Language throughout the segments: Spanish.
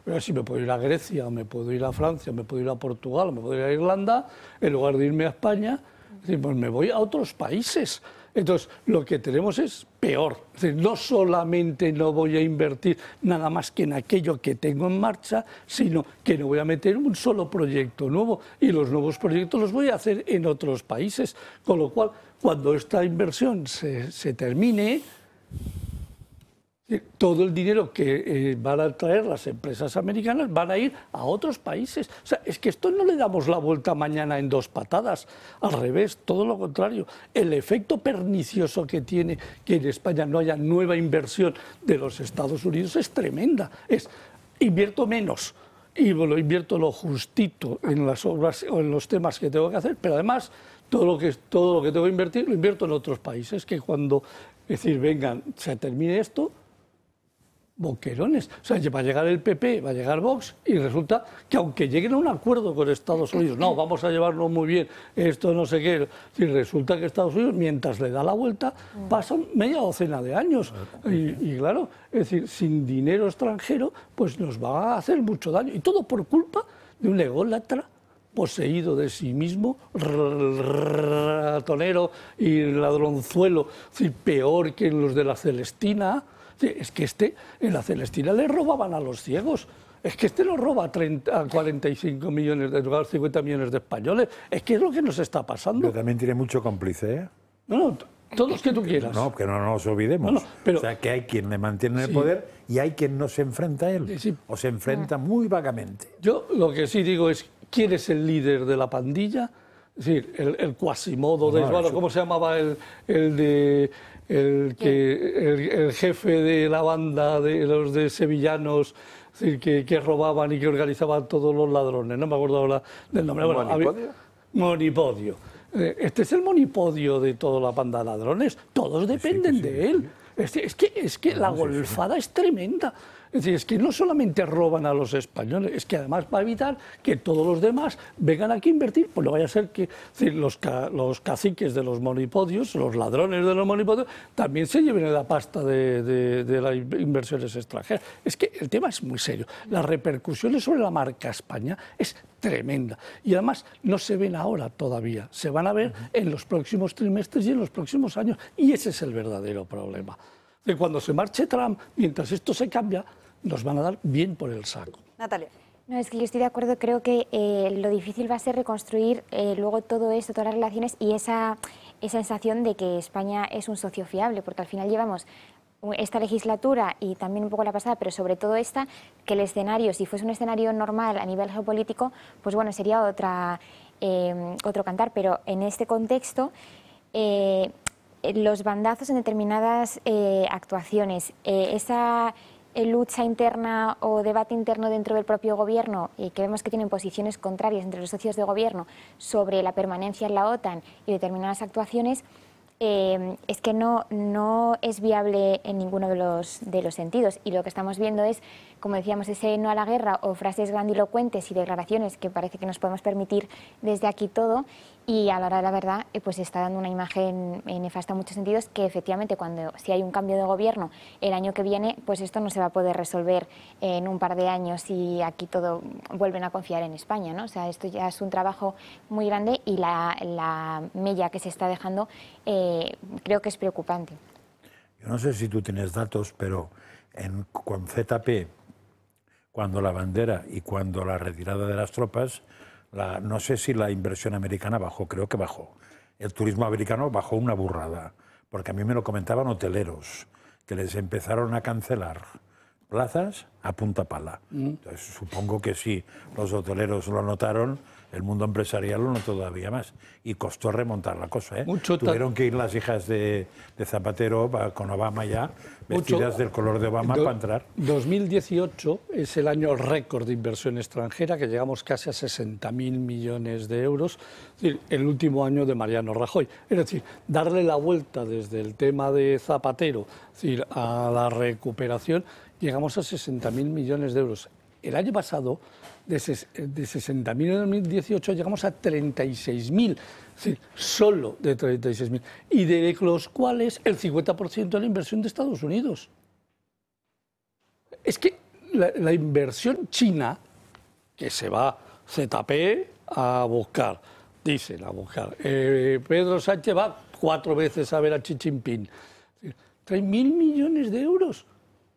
Pero si me puedo ir a Grecia, me puedo ir a Francia, me puedo ir a Portugal, me puedo ir a Irlanda, en lugar de irme a España, pues me voy a otros países. Entonces, lo que tenemos es peor. Es decir, no solamente no voy a invertir nada más que en aquello que tengo en marcha, sino que no voy a meter un solo proyecto nuevo, y los nuevos proyectos los voy a hacer en otros países. Con lo cual, cuando esta inversión se termine, todo el dinero que van a traer las empresas americanas van a ir a otros países. O sea, es que esto no le damos la vuelta mañana en 2 patadas. Al revés, todo lo contrario. El efecto pernicioso que tiene que en España no haya nueva inversión de los Estados Unidos es tremenda. Invierto menos y lo invierto lo justito en las obras o en los temas que tengo que hacer, pero además todo lo que tengo que invertir lo invierto en otros países, que cuando, vengan, se termine esto, boquerones. O sea, va a llegar el PP, va a llegar Vox, y resulta que aunque lleguen a un acuerdo con Estados Unidos, no, vamos a llevarlo muy bien, esto no sé qué, y resulta que Estados Unidos, mientras le da la vuelta, pasan media docena de años. Y claro, es decir, sin dinero extranjero, pues nos va a hacer mucho daño. Y todo por culpa de un ególatra poseído de sí mismo, ratonero y ladronzuelo, es decir, peor que los de la Celestina. Es que en la Celestina le robaban a los ciegos. Es que lo roba a 45 millones de 50 millones de españoles. Es que es lo que nos está pasando. Pero también tiene mucho cómplice, ¿eh? No, todos los que tú quieras. No, que no nos olvidemos. Pero, o sea, que hay quien le mantiene el poder y hay quien no se enfrenta a él. Sí. O se enfrenta muy vagamente. Yo lo que sí digo es, ¿quién es el líder de la pandilla? Es decir, el Quasimodo ¿cómo se llamaba el jefe de la banda de los de sevillanos, es decir, que robaban y que organizaban todos los ladrones? No me acuerdo ahora del nombre. ¿Monipodio? Monipodio. Este es el monipodio de toda la banda de ladrones. Todos dependen de él. Es que la golfada es tremenda. Es decir, es que no solamente roban a los españoles, es que además va a evitar que todos los demás vengan aquí a invertir. Pues no vaya a ser que los caciques de los monopodios, los ladrones de los monopodios, también se lleven la pasta de las inversiones extranjeras. Es que el tema es muy serio. Las repercusiones sobre la marca España es tremenda. Y además no se ven ahora todavía, se van a ver en los próximos trimestres y en los próximos años. Y ese es el verdadero problema. De cuando se marche Trump, mientras esto se cambia, nos van a dar bien por el saco. Natalia. No, es que yo estoy de acuerdo, creo que lo difícil va a ser reconstruir luego todo esto, todas las relaciones y esa sensación de que España es un socio fiable, porque al final llevamos esta legislatura y también un poco la pasada, pero sobre todo esta, que el escenario, si fuese un escenario normal a nivel geopolítico, pues bueno, sería otro cantar, pero en este contexto los bandazos en determinadas actuaciones, esa lucha interna o debate interno dentro del propio gobierno, que vemos que tienen posiciones contrarias entre los socios de gobierno sobre la permanencia en la OTAN y determinadas actuaciones, es que no es viable en ninguno de los sentidos. Y lo que estamos viendo es, como decíamos, ese no a la guerra o frases grandilocuentes y declaraciones que parece que nos podemos permitir desde aquí todo, y a la hora de la verdad pues está dando una imagen nefasta en muchos sentidos, que efectivamente si hay un cambio de gobierno el año que viene, pues esto no se va a poder resolver en un par de años y aquí todo vuelven a confiar en España, ¿no? O sea, esto ya es un trabajo muy grande y la mella que se está dejando creo que es preocupante. Yo no sé si tú tienes datos, pero con ZP, cuando la bandera y cuando la retirada de las tropas, no sé si la inversión americana bajó, creo que bajó. El turismo americano bajó una burrada, porque a mí me lo comentaban hoteleros, que les empezaron a cancelar plazas a punta pala. Entonces, supongo que sí, los hoteleros lo notaron, el mundo empresarial lo notó todavía más. Y costó remontar la cosa, ¿eh? Tuvieron que ir las hijas de Zapatero con Obama ya, vestidas del color de Obama para entrar. 2018 es el año récord de inversión extranjera, que llegamos casi a 60.000 millones de euros, es decir, el último año de Mariano Rajoy. Es decir, darle la vuelta desde el tema de Zapatero, es decir, a la recuperación, llegamos a 60.000 millones de euros. El año pasado, de 60.000 en 2018, llegamos a 36.000, es decir, solo de 36.000, y de los cuales el 50% de la inversión de Estados Unidos. Es que la inversión china que se va ZP a buscar, dicen a buscar. Pedro Sánchez va 4 veces a ver a Xi Jinping. 3.000 millones de euros.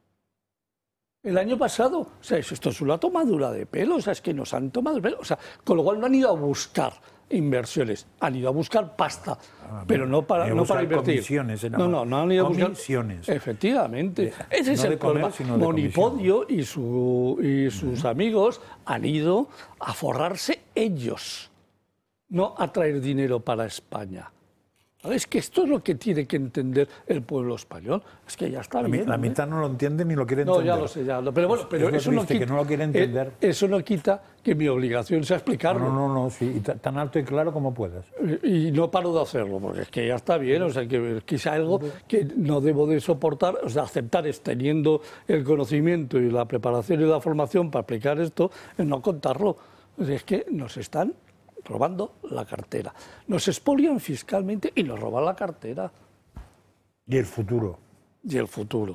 El año pasado, o sea, esto es una tomadura de pelo, o sea, es que nos han tomado el pelo, o sea, con lo cual no han ido a buscar inversiones, han ido a buscar pasta, pero no para invertir. Comisiones, no han ido a buscar comisiones. Efectivamente, ese es el problema. Monipodio y sus amigos han ido a forrarse ellos, no a traer dinero para España. Es que esto es lo que tiene que entender el pueblo español. Es que ya está bien. La mitad no lo entiende ni lo quiere entender. No, ya lo sé, pero bueno, pero eso no quita, que no lo quiere entender. Eso no quita que mi obligación sea explicarlo. No, sí, tan alto y claro como puedas. Y no paro de hacerlo, porque es que ya está bien, o sea, que quizá algo que no debo de soportar, o sea, aceptar es teniendo el conocimiento y la preparación y la formación para explicar esto, es no contarlo. Es que nos están robando la cartera. Nos expolian fiscalmente y nos roban la cartera. Y el futuro. Y el futuro.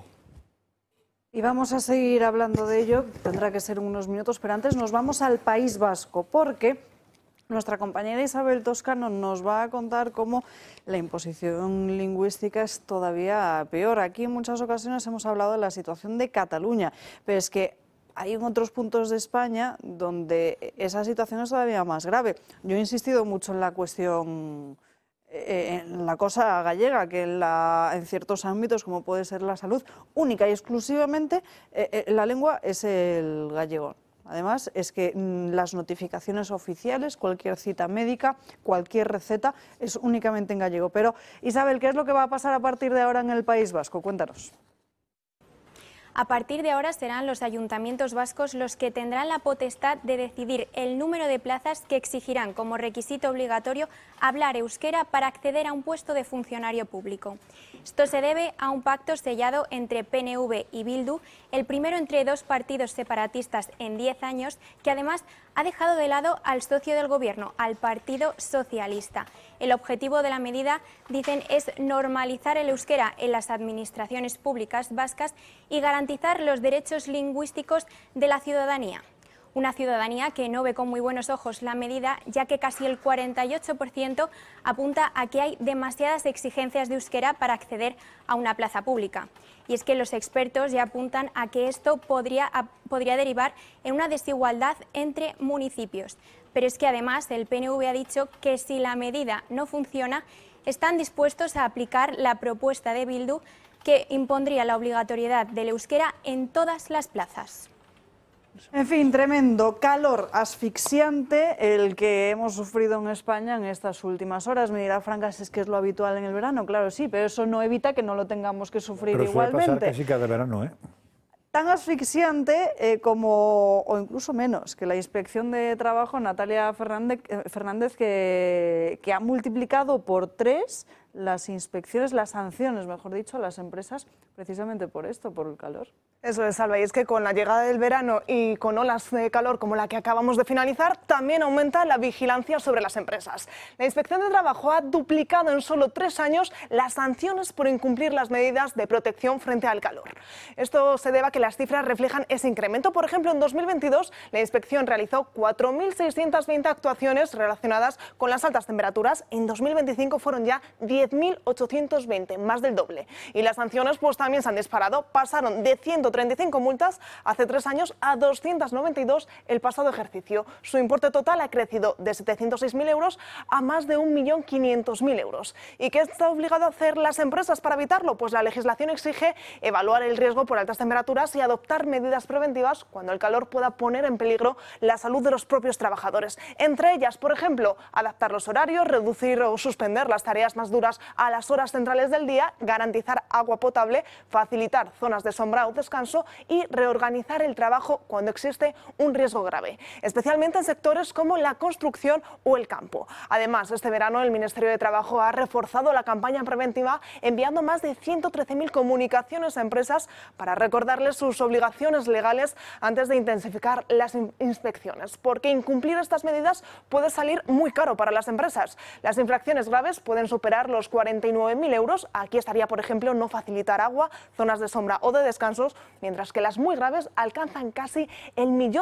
Y vamos a seguir hablando de ello, tendrá que ser unos minutos, pero antes nos vamos al País Vasco, porque nuestra compañera Isabel Toscano nos va a contar cómo la imposición lingüística es todavía peor. Aquí en muchas ocasiones hemos hablado de la situación de Cataluña, pero es que hay en otros puntos de España donde esa situación es todavía más grave. Yo he insistido mucho en la cuestión, en la cosa gallega, que en ciertos ámbitos, como puede ser la salud, única y exclusivamente la lengua es el gallego. Además, es que las notificaciones oficiales, cualquier cita médica, cualquier receta, es únicamente en gallego. Pero, Isabel, ¿qué es lo que va a pasar a partir de ahora en el País Vasco? Cuéntanos. A partir de ahora serán los ayuntamientos vascos los que tendrán la potestad de decidir el número de plazas que exigirán como requisito obligatorio hablar euskera para acceder a un puesto de funcionario público. Esto se debe a un pacto sellado entre PNV y Bildu, el primero entre 2 partidos separatistas en 10 años, que además ha dejado de lado al socio del gobierno, al Partido Socialista. El objetivo de la medida, dicen, es normalizar el euskera en las administraciones públicas vascas y garantizar los derechos lingüísticos de la ciudadanía. Una ciudadanía que no ve con muy buenos ojos la medida, ya que casi el 48% apunta a que hay demasiadas exigencias de euskera para acceder a una plaza pública. Y es que los expertos ya apuntan a que esto podría derivar en una desigualdad entre municipios. Pero es que además el PNV ha dicho que si la medida no funciona, están dispuestos a aplicar la propuesta de Bildu, que impondría la obligatoriedad del euskera en todas las plazas. En fin, tremendo calor asfixiante el que hemos sufrido en España en estas últimas horas. Me dirá Francas, es que es lo habitual en el verano. Claro, sí, pero eso no evita que no lo tengamos que sufrir igualmente. Pero suele pasar casi cada verano, ¿eh? Tan asfixiante como, o incluso menos, que la Inspección de Trabajo, Natalia Fernández, que ha multiplicado por 3 las inspecciones, las sanciones, mejor dicho, a las empresas, precisamente por esto, por el calor. Eso es, Alba, y es que con la llegada del verano y con olas de calor como la que acabamos de finalizar, también aumenta la vigilancia sobre las empresas. La Inspección de Trabajo ha duplicado en solo 3 años las sanciones por incumplir las medidas de protección frente al calor. Esto se debe a que las cifras reflejan ese incremento. Por ejemplo, en 2022 la Inspección realizó 4.620 actuaciones relacionadas con las altas temperaturas. En 2025 fueron ya 10.820, más del doble. Y las sanciones pues también se han disparado, pasaron de 135 multas hace 3 años a 292 el pasado ejercicio. Su importe total ha crecido de 706.000 euros a más de 1.500.000 euros. ¿Y qué está obligado a hacer las empresas para evitarlo? Pues la legislación exige evaluar el riesgo por altas temperaturas y adoptar medidas preventivas cuando el calor pueda poner en peligro la salud de los propios trabajadores. Entre ellas, por ejemplo, adaptar los horarios, reducir o suspender las tareas más duras a las horas centrales del día, garantizar agua potable, facilitar zonas de sombra o descanso y reorganizar el trabajo cuando existe un riesgo grave, especialmente en sectores como la construcción o el campo. Además, este verano el Ministerio de Trabajo ha reforzado la campaña preventiva enviando más de 113.000 comunicaciones a empresas para recordarles sus obligaciones legales antes de intensificar las inspecciones, porque incumplir estas medidas puede salir muy caro para las empresas. Las infracciones graves pueden superar los 49.000 euros. Aquí estaría, por ejemplo, no facilitar agua, zonas de sombra o de descansos, mientras que las muy graves alcanzan casi el 1.000.000